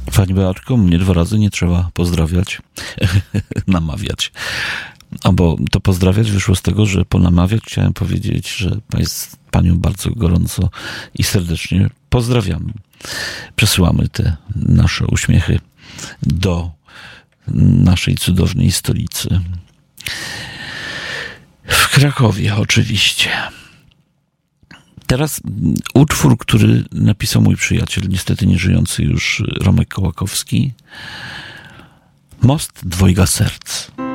Pani Beatko, mnie 2 razy nie trzeba pozdrawiać, namawiać. Bo to pozdrawiać wyszło z tego, że ponamawiać chciałem powiedzieć, że panią bardzo gorąco i serdecznie pozdrawiamy. Przesyłamy te nasze uśmiechy do naszej cudownej stolicy. W Krakowie oczywiście. Teraz utwór, który napisał mój przyjaciel, niestety nieżyjący już Romek Kołakowski. Most dwojga serc.